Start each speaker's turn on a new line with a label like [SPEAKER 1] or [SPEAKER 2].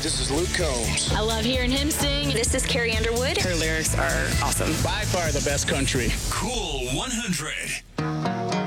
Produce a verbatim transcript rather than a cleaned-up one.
[SPEAKER 1] This is Luke Combs.
[SPEAKER 2] I love hearing him sing.
[SPEAKER 3] This is Carrie Underwood.
[SPEAKER 4] Her lyrics are awesome.
[SPEAKER 1] By far the best country.
[SPEAKER 5] Cool one hundred.